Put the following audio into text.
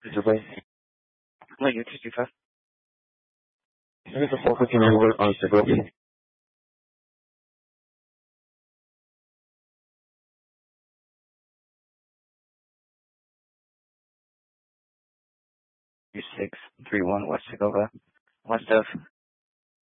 Dubai. No, you 225. Here's a 415 number on Segovia. Two 631 West Segovia. West of